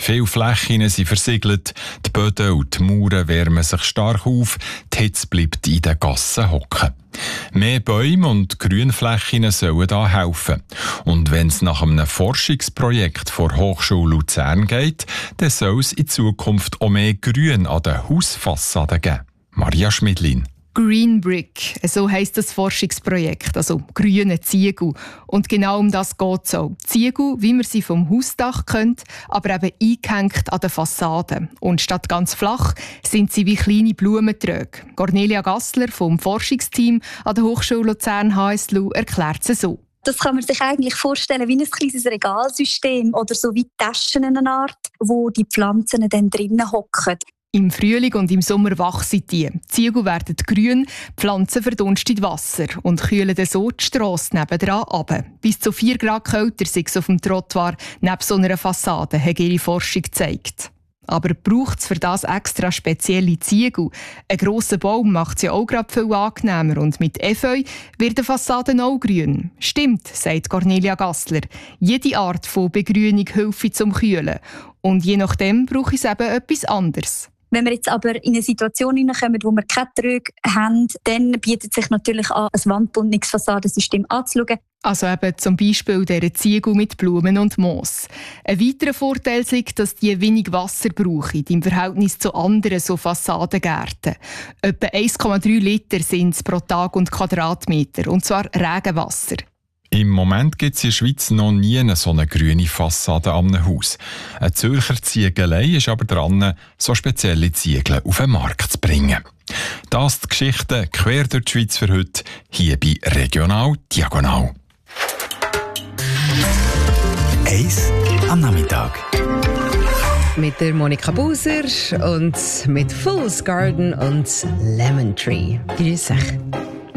Viele Flächen sind versiegelt, die Böden und die Mauern wärmen sich stark auf, die Hitze bleibt in den Gassen hocken. Mehr Bäume und Grünflächen sollen da helfen. Und wenn es nach einem Forschungsprojekt der Hochschule Luzern geht, dann soll es in Zukunft auch mehr Grün an den Hausfassaden geben. Maria Schmidlin. Green Brick, so heisst das Forschungsprojekt, also grüne Ziegel. Und genau um das geht es auch. Ziegel, wie man sie vom Hausdach kennt, aber eben eingehängt an den Fassaden. Und statt ganz flach sind sie wie kleine Blumenträge. Cornelia Gassler vom Forschungsteam an der Hochschule Luzern HSLU erklärt es so. Das kann man sich eigentlich vorstellen wie ein kleines Regalsystem oder so wie Taschen in einer Art, wo die Pflanzen dann drinnen hocken. Im Frühling und im Sommer wachsen die. Die Ziegel werden grün, die Pflanzen verdunsten Wasser und kühlen dann so die Strasse nebendran ab. Bis zu 4 Grad kälter sei es auf dem Trottoir neben so einer Fassade, hat ihre Forschung gezeigt. Aber braucht es für das extra spezielle Ziegel? Ein grosser Baum macht es ja auch gerade viel angenehmer und mit Efeu wird die Fassade auch grün. Stimmt, sagt Cornelia Gassler. Jede Art von Begrünung hilft zum Kühlen. Und je nachdem brauche ich eben etwas anderes. Wenn wir jetzt aber in eine Situation hineinkommen, wo wir keine Tröge haben, dann bietet sich natürlich an, ein wandbundenes Fassadensystem anzuschauen. Also eben zum Beispiel dieser Ziegel mit Blumen und Moos. Ein weiterer Vorteil ist, dass die wenig Wasser brauchen im Verhältnis zu anderen so Fassadengärten. Etwa 1,3 Liter sind es pro Tag und Quadratmeter, und zwar Regenwasser. Im Moment gibt es in der Schweiz noch nie so eine grüne Fassade an einem Haus. Eine Zürcher Ziegelei ist aber dran, so spezielle Ziegel auf den Markt zu bringen. Das die Geschichte quer durch die Schweiz für heute, hier bei Regional Diagonal. Eis am Nachmittag. Mit der Monika Buser und mit Fool's Garden und Lemon Tree. Grüß euch.